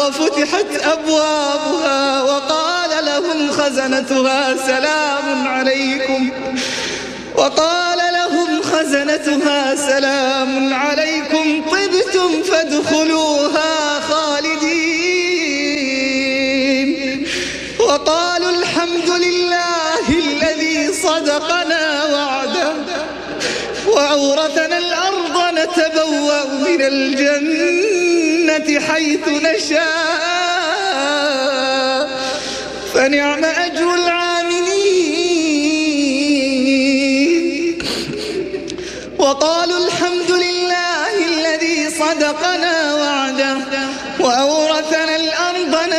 وفتحت أبوابها وقال لهم خزنتها سلام عليكم طبتم فادخلوها خالدين وقالوا الحمد لله الذي صدقنا وعده وأورثنا الأرض نتبوأ من الجنة حيث نشاء فنعم أجر العاملين.